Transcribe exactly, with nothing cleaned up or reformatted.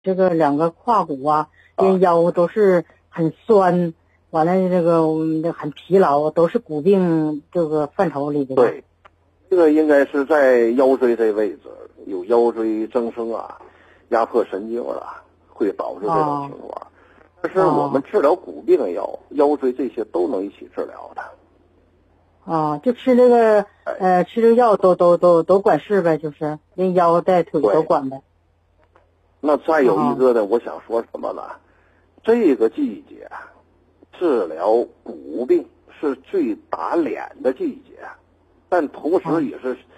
这个两个胯骨啊，这腰都是很酸，完了这个嗯很疲劳，都是骨病这个范畴里的。 对，这个应该是在腰椎这位置有腰椎增生啊，压迫神经了，会导致这种情况。但是我们治疗骨病药，腰椎这些都能一起治疗的。 啊，就吃这个呃，吃这个药都都都都管事呗，就是连腰带腿都管呗。 那再有一个呢，我想说什么呢？这个季节治疗骨病是最打脸的季节，但同时也是